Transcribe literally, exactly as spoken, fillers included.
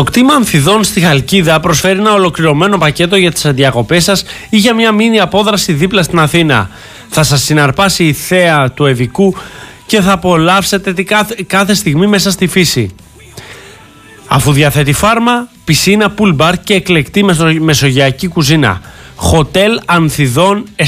Το κτήμα Ανθιδών στη Χαλκίδα προσφέρει ένα ολοκληρωμένο πακέτο για τις διακοπές σας ή για μια μίνι απόδραση δίπλα στην Αθήνα. Θα σας συναρπάσει η θέα του Ευικού και θα απολαύσετε τη κάθε, κάθε στιγμή μέσα στη φύση. Αφού διαθέτει φάρμα, πισίνα, pool bar και εκλεκτή μεσογειακή κουζίνα. Hotel Ανθιδών